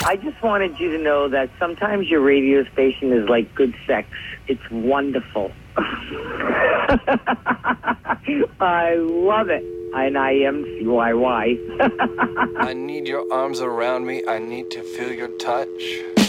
I just wanted you to know that sometimes your radio station is like good sex. It's wonderful. I love it. And I am CYY. I need your arms around me. I need to feel your touch.